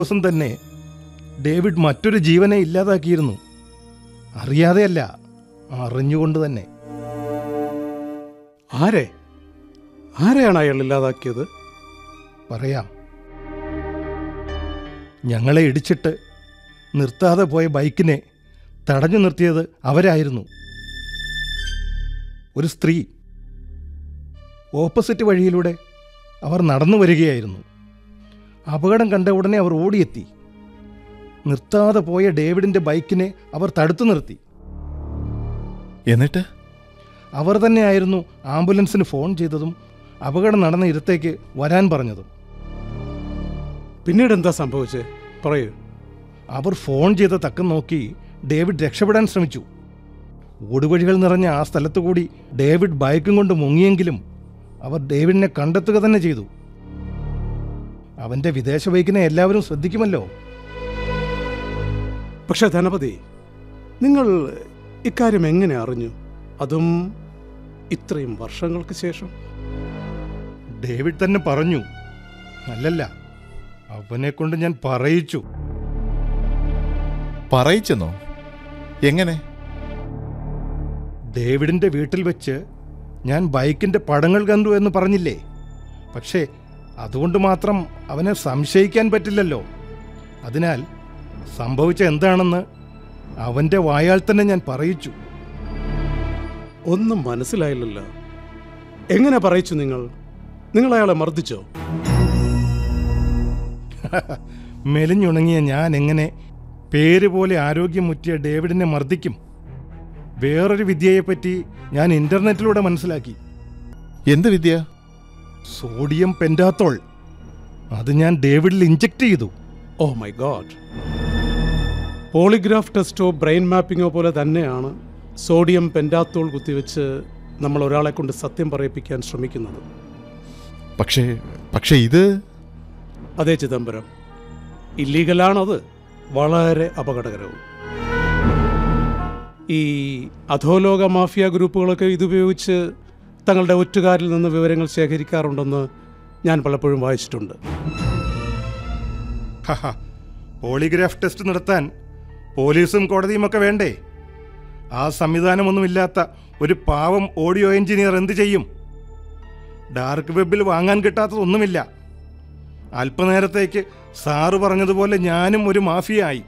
ദിവസം തന്നെ ഡേവിഡ് മറ്റൊരു ജീവനെ ഇല്ലാതാക്കിയിരുന്നു. അറിയാതെയല്ല, അറിഞ്ഞുകൊണ്ട് തന്നെ. ആരെയാണ് അയാൾ ഇല്ലാതാക്കിയത്? പറയാം. ഞങ്ങളെ ഇടിച്ചിട്ട് നിർത്താതെ പോയ ബൈക്കിനെ തടഞ്ഞു നിർത്തിയത് അവരായിരുന്നു. ഒരു സ്ത്രീ. ഓപ്പോസിറ്റ് വഴിയിലൂടെ അവർ നടന്നു വരികയായിരുന്നു. അപകടം കണ്ട ഉടനെ അവർ ഓടിയെത്തി. നിർത്താതെ പോയ ഡേവിഡിന്റെ ബൈക്കിനെ അവർ തടുത്തു നിർത്തി. എന്നിട്ട് അവർ തന്നെയായിരുന്നു ആംബുലൻസിന് ഫോൺ ചെയ്തതും അപകടം നടന്ന ഇടത്തേക്ക് വരാൻ പറഞ്ഞതും. പിന്നീട് എന്താ സംഭവിച്ചേ? പറയൂ. അവർ ഫോൺ ചെയ്ത തക്കം നോക്കി ഡേവിഡ് രക്ഷപ്പെടാൻ ശ്രമിച്ചു. ഓടുവഴികൾ നിറഞ്ഞ ആ സ്ഥലത്തുകൂടി ഡേവിഡ് ബൈക്കും കൊണ്ട് മുങ്ങിയെങ്കിലും അവർ ഡേവിഡിനെ കണ്ടെത്തുക തന്നെ ചെയ്തു. അവന്റെ വിദേശ ബൈക്കിനെ എല്ലാവരും ശ്രദ്ധിക്കുമല്ലോ. പക്ഷെ ധനപതി, നിങ്ങൾ ഇക്കാര്യം എങ്ങനെ അറിഞ്ഞു? അതും ഇത്രയും വർഷങ്ങൾക്ക് ശേഷം? ഡേവിഡ് തന്നെ പറഞ്ഞു. അല്ലല്ല, അവനെ കൊണ്ട് ഞാൻ പറയിച്ചു. പറയിച്ചെന്നോ? എങ്ങനെ? ഡേവിഡിന്റെ വീട്ടിൽ വെച്ച് ഞാൻ ബൈക്കിന്റെ പടങ്ങൾ കണ്ടു എന്ന് പറഞ്ഞില്ലേ? പക്ഷേ അതുകൊണ്ട് മാത്രം അവനെ സംശയിക്കാൻ പറ്റില്ലല്ലോ. അതിനാൽ സംഭവിച്ച എന്താണെന്ന് അവന്റെ വായാൽ തന്നെ ഞാൻ പറയിച്ചു. ഒന്നും മനസ്സിലായില്ലല്ലോ. എങ്ങനെ പറയിച്ചു? നിങ്ങൾ അയാളെ മർദ്ദിച്ചോ? മെലിഞ്ഞുണങ്ങിയ ഞാൻ എങ്ങനെ പേര് പോലെ ആരോഗ്യമുറ്റിയ ഡേവിഡിനെ മർദ്ദിക്കും? വേറൊരു വിദ്യയെപ്പറ്റി ഞാൻ ഇന്റർനെറ്റിലൂടെ മനസ്സിലാക്കി. എന്ത് വിദ്യ? സോഡിയം പെന്റാത്തോൾ. അത് ഞാൻ ഡേവിഡിൽ ഇഞ്ചക്ട് ചെയ്തു. Oh my God. Polygraph ടെസ്റ്റോ brain മാപ്പിങ്ങോ പോലെ തന്നെയാണ് സോഡിയം പെന്റാത്തോൾ കുത്തിവെച്ച് നമ്മൾ ഒരാളെ കൊണ്ട് സത്യം പറയിപ്പിക്കാൻ ശ്രമിക്കുന്നത്. പക്ഷേ ഇത്... അതേ ചിദംബരം, ഇല്ലീഗലാണത്. വളരെ അപകടകരവും. ഈ അധോലോക മാഫിയ ഗ്രൂപ്പുകളൊക്കെ ഇതുപയോഗിച്ച് തങ്ങളുടെ ഒറ്റുകാരിൽ നിന്ന് വിവരങ്ങൾ ശേഖരിക്കാറുണ്ടെന്ന് ഞാൻ പലപ്പോഴും വായിച്ചിട്ടുണ്ട്. പോളിഗ്രാഫ് ടെസ്റ്റ് നടത്താൻ പോലീസും കോടതിയും ഒക്കെ വേണ്ടേ? ആ സംവിധാനമൊന്നുമില്ലാത്ത ഒരു പാവം ഓഡിയോ എഞ്ചിനീയർ എന്ത് ചെയ്യും? ഡാർക്ക് വെബിൽ വാങ്ങാൻ കിട്ടാത്തതൊന്നുമില്ല. അല്പനേരത്തേക്ക് സാറ് പറഞ്ഞതുപോലെ ഞാനും ഒരു മാഫിയായി.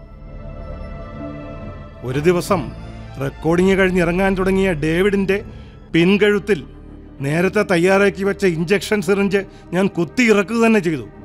ഒരു ദിവസം റെക്കോർഡിങ് കഴിഞ്ഞിറങ്ങാൻ തുടങ്ങിയ ഡേവിഡിന്റെ പിൻകഴുത്തിൽ നേരത്തെ തയ്യാറാക്കി വെച്ച ഇഞ്ചക്ഷൻ സിറിഞ്ച് ഞാൻ കുത്തി ഇറക്കുക തന്നെ ചെയ്തു.